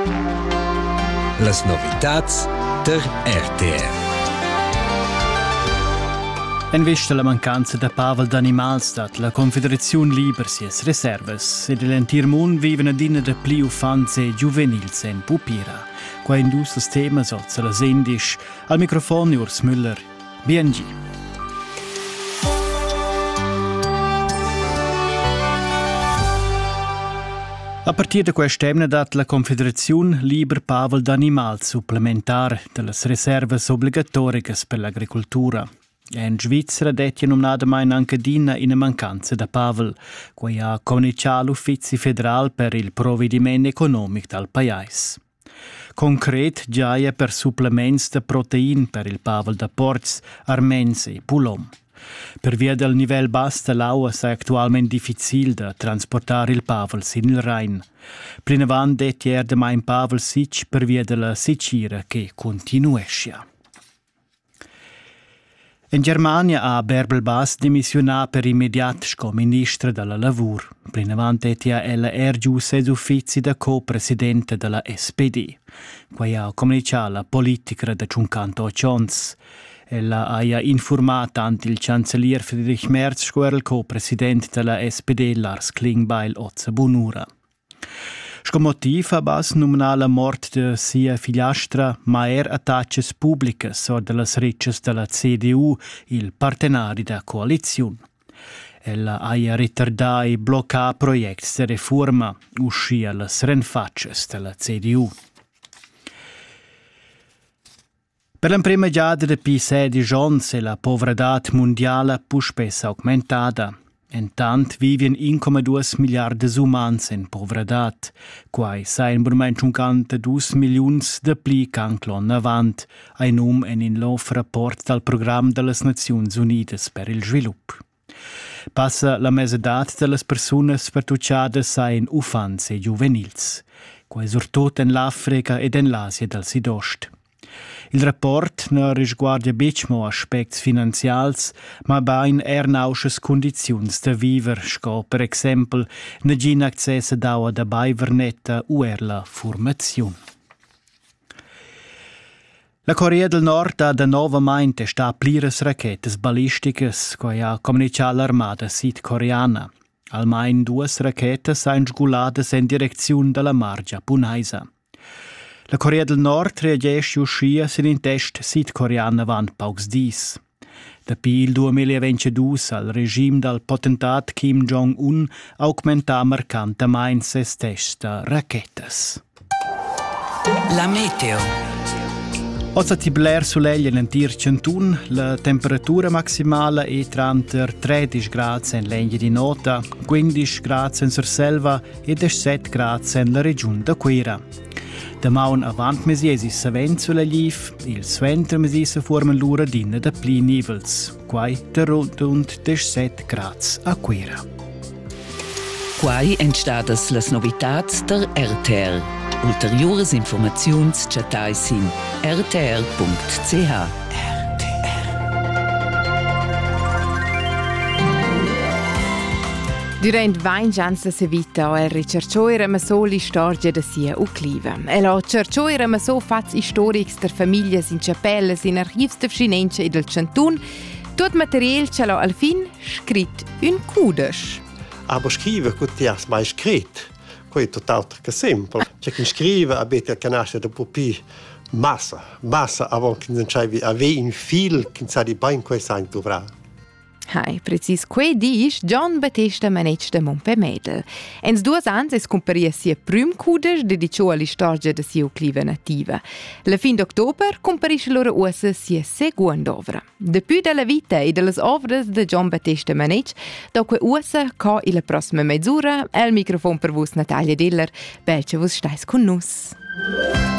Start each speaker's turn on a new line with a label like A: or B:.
A: Las novitats der RTR.
B: En vista la mancanza da pavel d'animals dat la Confederazione Liber sies reserves e dell'entir mund viven adina da pli ufans e juvenils en pupira. Qua indus temas ozza las indisch, al microfono Urs Müller, BNG. A partir da quest'emna dat la Confederazione Liber pavel d'animals supplementar delle reserves obbligatoriche per l'agricoltura. In Svizzera detti nominadamain anche dina in mancanza da pavel, quai ha comunicato l'Ufficio federal per il provvedimento economico dal paese. Concret giaia per supplements de protein per il pavel da porcs, armens e pulom. Per via del livello basso dell'acqua è attualmente difficile da trasportare il pavel sin il Rhein. Prima avanti detti erdemain pavel sic per via della sicira che continuescia. In Germania ha Bärbel Baas dimissionato per immediato come ministra della lavoro. Prima avanti ella ergiu ses uffizi da co-presidente della SPD. Qua ha comunicato la politica da Giuncanto Jones. Ella ha informato ante il cancellier Friedrich Merz e il co-presidente della SPD Lars Klingbeil Otza Bonura. Sco motiv ha Baas nominà la morte de sia figliastra Maer Attacces Publicas o de las ricces della CDU, il partenari da coalizione. Ella ha ritardà e bloccà progetti de riforma, uscia las renfacces della CDU. Per la prima giada de P16 giorni la povredat mondiale pu spessa aumentata. Intant viven 1,2 miliardi umans in povredat, quai sain burmain 52 milions de pli canclon avant, ai num en in lof rapport dal Programm de las Naziuns Unidas per il Svilupp. Passa la mesedat de las persunas pertucciadas sain ufans e juvenils, quai surtut en l'Africa ed en l'Asia del Sidost. Il rapport ne risguarda becmo aspects finanzials, ma bain nauschas condiziuns de viver, sco per exempel ne gin accessa daua da baivernetta u la formazione. La Corea del Nord ha da novament sta pliras rachetes ballisticas, coi ha comunicato l'armata sudcoreana. Almain 2 rachetes sain sguladas in direzione della mar giapponesa. La Corea del Nord reagisce uscia sin in test sudcoreana avant paucs dis. Dapi il 2022 al regime del potentat Kim Jong-un augmenta marcantamain ses test rachetes.
A: La meteo.
B: Oggi tibler soleglia nell'entir Centun, la temperatura maximale è tra 13 gradi in legna di nota, 15 gradi in Surselva e 17 gradi in la regione da Quera. Da maun avant mesiesi sa vent sulla liv, il sventer mesiesa formen l'ura dinna da pli nivels, quai da rund 17 gradi a Quera.
C: Quai entstadas las novitats der RTR. Ulteriores informaziuns chatais in rtr.ch.
D: Durant 20 anni della sua vita ha ricercato la storia da sia ucliva. Ha ricercato fatti storici der famiglie in cappelle, in archivi de Firenze e del Centun. Tutto materiale ce l'ha al fin scritto in cudes.
E: Aber scrivere con te has mai scritto. Questo è tutt'altro semplice. C'è chi scrive abbiamo canasce da pupi massa avant che non c'è un fil che sa di ben questo anche dovrà.
D: Hai, precis quei dice John Battista Manetsch de Montpemedel. Ens 2 anni es comparia sia prim cudes dedicato alla storia da sia ucliva nativa. La fin d'october comparisce loro usa sia seconda ovra. Depi della vita e delle ovre de John Battista Manetsch, dopo usa co in la prossima mezz'ora, al microfono per vos Natalia Diller, belce vos stais con nus.